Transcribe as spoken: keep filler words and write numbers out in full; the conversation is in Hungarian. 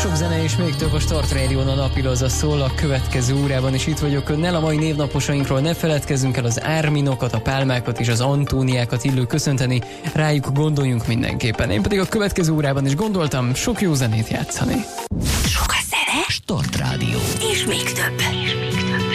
Sok zene és még több a Start Radio-n, a napilaza szól. A következő órában is itt vagyok önnel. A mai névnaposainkról ne feledkezzünk el, az Árminokat, a Pálmákat és az Antóniákat illő köszönteni. Rájuk gondoljunk mindenképpen. Én pedig a következő órában is gondoltam sok jó zenét játszani. Sok a zene, Start Radio. és még több. És még több.